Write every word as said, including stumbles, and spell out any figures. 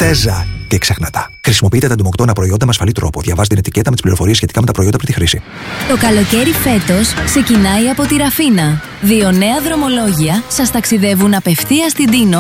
Πρέζα. Και ξεχνάτα. Χρησιμοποιείτε τα εντομοκτώνα προϊόντα με ασφαλή τρόπο. Διαβάστε την ετικέτα με τις πληροφορίες σχετικά με τα προϊόντα πριν τη χρήση. Το καλοκαίρι φέτος ξεκινάει από τη Ραφίνα. Δύο νέα δρομολόγια σας ταξιδεύουν απευθείας στην Τίνο